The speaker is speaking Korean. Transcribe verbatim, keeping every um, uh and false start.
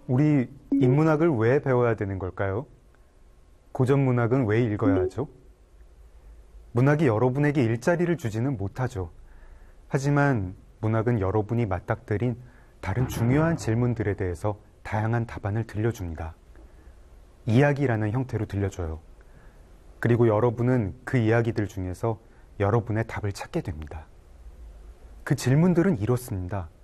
우리 인문학을 왜 배워야 되는 걸까요? 고전 문학은 왜 읽어야 하죠? 문학이 여러분에게 일자리를 주지는 못하죠. 하지만 문학은 여러분이 맞닥뜨린 다른 중요한 질문들에 대해서 다양한 답안을 들려줍니다. 이야기라는 형태로 들려줘요. 그리고 여러분은 그 이야기들 중에서 여러분의 답을 찾게 됩니다. 그 질문들은 이렇습니다.